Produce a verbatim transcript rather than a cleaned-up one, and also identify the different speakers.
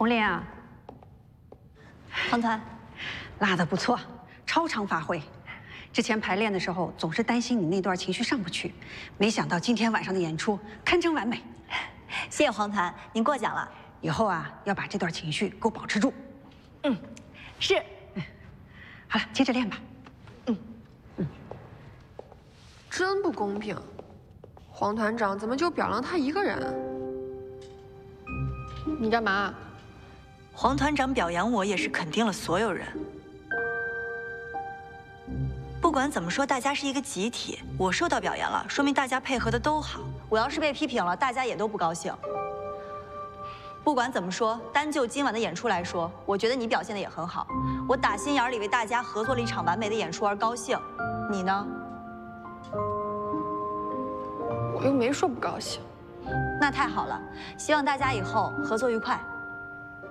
Speaker 1: 红莲啊，
Speaker 2: 黄团，
Speaker 1: 拉得不错，超常发挥。之前排练的时候总是担心你那段情绪上不去，没想到今天晚上的演出堪称完美。
Speaker 2: 谢谢黄团，您过奖了。
Speaker 1: 以后啊，要把这段情绪给我保持住。
Speaker 2: 嗯，是。
Speaker 1: 好了，接着练吧。
Speaker 2: 嗯
Speaker 1: 嗯。
Speaker 3: 真不公平，黄团长怎么就表扬他一个人？你干嘛？
Speaker 2: 黄团长表扬我也是肯定了所有人。不管怎么说，大家是一个集体，我受到表扬了，说明大家配合的都好。我要是被批评了，大家也都不高兴。不管怎么说，单就今晚的演出来说，我觉得你表现的也很好。我打心眼里为大家合作了一场完美的演出而高兴。你呢？
Speaker 3: 我又没说不高兴。
Speaker 2: 那太好了，希望大家以后合作愉快。